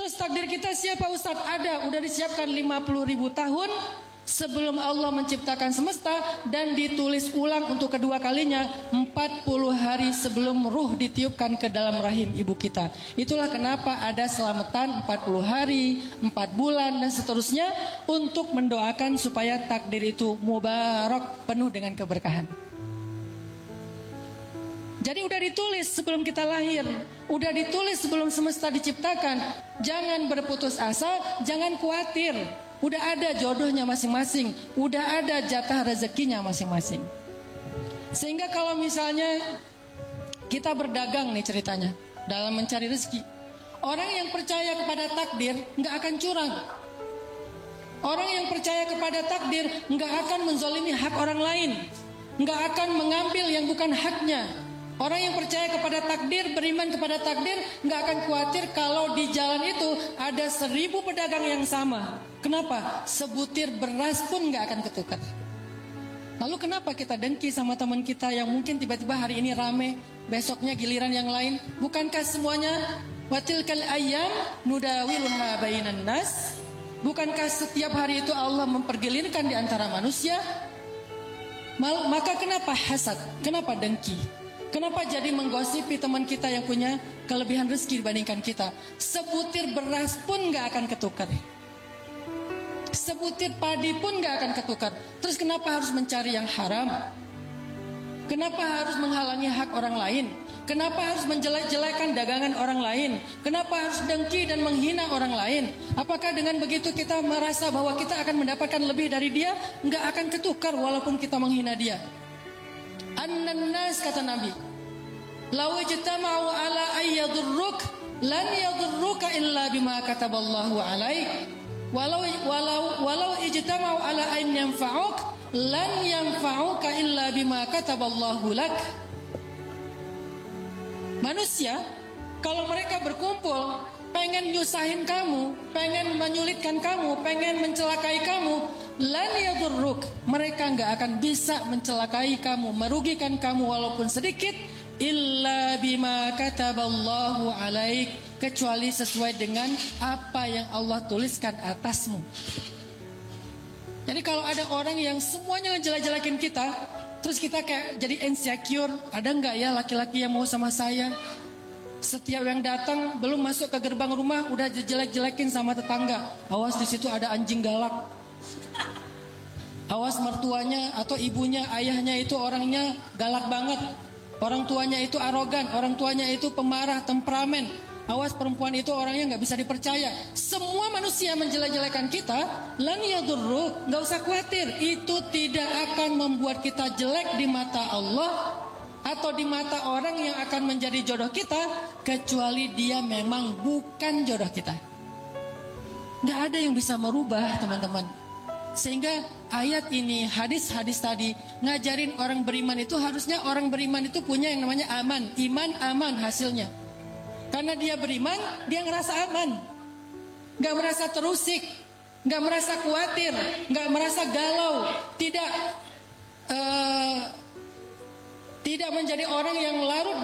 Terus takdir kita siapa Ustadz? Ada, udah disiapkan 50.000 tahun sebelum Allah menciptakan semesta, dan ditulis ulang untuk kedua kalinya 40 hari sebelum ruh ditiupkan ke dalam rahim ibu kita. Itulah kenapa ada selamatan 40 hari, 4 bulan dan seterusnya, untuk mendoakan supaya takdir itu mubarak, penuh dengan keberkahan. Jadi udah ditulis sebelum kita lahir, udah ditulis sebelum semesta diciptakan. Jangan berputus asa, jangan khawatir. Udah ada jodohnya masing-masing, udah ada jatah rezekinya masing-masing. Sehingga kalau misalnya kita berdagang nih ceritanya dalam mencari rezeki, orang yang percaya kepada takdir nggak akan curang. Orang yang percaya kepada takdir nggak akan menzalimi hak orang lain, nggak akan mengambil yang bukan haknya. Orang yang percaya kepada takdir, beriman kepada takdir, nggak akan khawatir kalau di jalan itu ada 1000 pedagang yang sama. Kenapa? Sebutir beras pun nggak akan ketukar. Lalu kenapa kita dengki sama teman kita yang mungkin tiba-tiba hari ini rame, besoknya giliran yang lain? Bukankah semuanya watilkal ayyam nudawiluha bainan nas? Bukankah setiap hari itu Allah mempergilirkan di antara manusia? Maka kenapa hasad? Kenapa dengki? Kenapa jadi menggosipi teman kita yang punya kelebihan rezeki dibandingkan kita? Sebutir beras pun gak akan ketukar. Sebutir padi pun gak akan ketukar. Terus kenapa harus mencari yang haram? Kenapa harus menghalangi hak orang lain? Kenapa harus menjelek-jelekan dagangan orang lain? Kenapa harus dengki dan menghina orang lain? Apakah dengan begitu kita merasa bahwa kita akan mendapatkan lebih dari dia? Gak akan ketukar walaupun kita menghina dia. An-nas, kata Nabi, law ijtama'u ala ayyadurruk lan yadurruka illa bima kataballahu alaik, walau ijtama'u ala an yanfa'uk lan yanfa'uka illa bima kataballahu lak. Manusia kalau mereka berkumpul pengen nyusahin kamu, pengen menyulitkan kamu, pengen mencelakai kamu, lan yadurruk, mereka nggak akan bisa mencelakai kamu, merugikan kamu walaupun sedikit, illa bima kataballahu alaik, kecuali sesuai dengan apa yang Allah tuliskan atasmu. Jadi kalau ada orang yang semuanya ngejelek-jelekin kita, terus kita kayak jadi insecure, ada nggak ya laki-laki yang mau sama saya? Setiap yang datang belum masuk ke gerbang rumah udah jelek-jelekin sama tetangga. Awas di situ ada anjing galak. Awas mertuanya atau ibunya, ayahnya itu orangnya galak banget. Orang tuanya itu arogan, orang tuanya itu pemarah, temperamen. Awas perempuan itu orangnya nggak bisa dipercaya. Semua manusia menjelek-jelekan kita, lan yadurru, nggak usah khawatir. Itu tidak akan membuat kita jelek di mata Allah atau di mata orang yang akan menjadi jodoh kita, kecuali dia memang bukan jodoh kita. Nggak ada yang bisa merubah, teman-teman. Sehingga ayat ini, hadis-hadis tadi ngajarin orang beriman itu, harusnya orang beriman itu punya yang namanya aman. Iman aman hasilnya. Karena dia beriman, dia ngerasa aman, nggak merasa terusik, nggak merasa khawatir, nggak merasa galau, tidak menjadi orang yang larut